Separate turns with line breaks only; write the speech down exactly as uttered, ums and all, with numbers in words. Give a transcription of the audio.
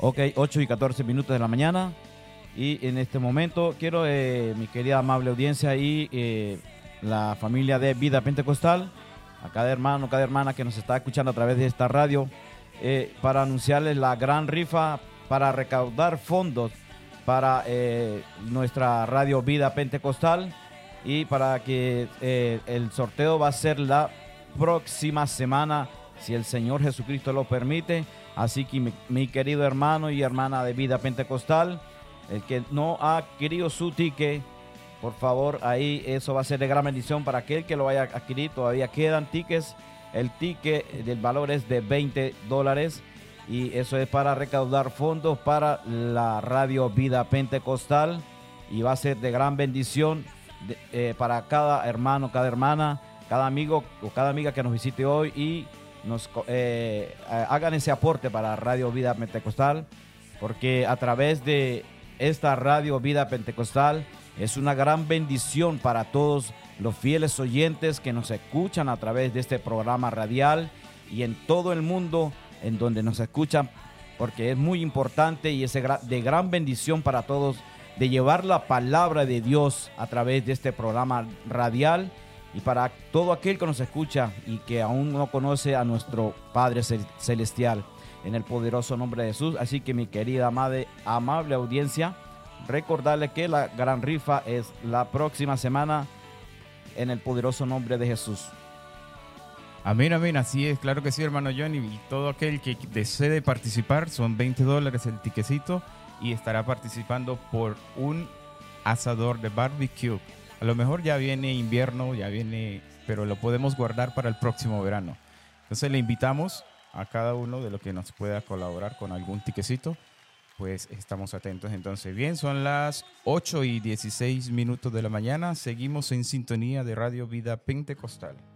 Ok, ocho y catorce minutos de la mañana. Y en este momento quiero, eh, mi querida amable audiencia y eh, la familia de Vida Pentecostal, a cada hermano, cada hermana que nos está escuchando a través de esta radio, eh, para anunciarles la gran rifa para recaudar fondos para eh, nuestra radio Vida Pentecostal, y para que eh, el sorteo va a ser la próxima semana, si el Señor Jesucristo lo permite. Así que mi, mi querido hermano y hermana de Vida Pentecostal, el que no ha adquirido su ticket, por favor, ahí eso va a ser de gran bendición para aquel que lo vaya a adquirir. Todavía quedan tickets. El ticket del valor es de veinte dólares y eso es para recaudar fondos para la radio Vida Pentecostal, y va a ser de gran bendición de, eh, para cada hermano, cada hermana, cada amigo o cada amiga que nos visite hoy y nos eh, hagan ese aporte para Radio Vida Pentecostal, porque a través de esta Radio Vida Pentecostal es una gran bendición para todos los fieles oyentes que nos escuchan a través de este programa radial y en todo el mundo en donde nos escuchan, porque es muy importante y es de gran bendición para todos de llevar la palabra de Dios a través de este programa radial, y para todo aquel que nos escucha y que aún no conoce a nuestro Padre Celestial, en el poderoso nombre de Jesús. Así que mi querida amable, amable audiencia, recordarle que la gran rifa es la próxima semana, en el poderoso nombre de Jesús.
Amén, amén, así es, claro que sí, hermano Johnny. Y todo aquel que desee participar, son veinte dólares el tiquecito, y estará participando por un asador de barbecue. A lo mejor ya viene invierno, ya viene, pero lo podemos guardar para el próximo verano. Entonces le invitamos a cada uno de los que nos pueda colaborar con algún tiquecito, pues estamos atentos. Entonces, bien, son las ocho y dieciséis minutos de la mañana. Seguimos en sintonía de Radio Vida Pentecostal.